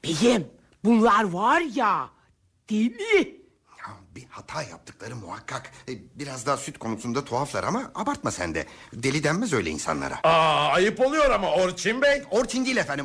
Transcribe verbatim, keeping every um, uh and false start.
Beyim, bunlar var ya, deli. Ya, bir hata yaptıkları muhakkak. E, Biraz daha süt konusunda tuhaflar ama abartma sen de. Deli denmez öyle insanlara. Aa, ayıp oluyor ama Orçun Bey. Orçun değil efendim.